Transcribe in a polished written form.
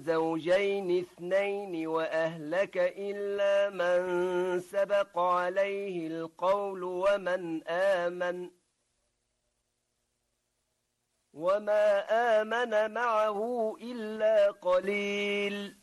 زوجين اثنين وأهلك إلا من سبق عليه القول وما آمن معه إلا قليل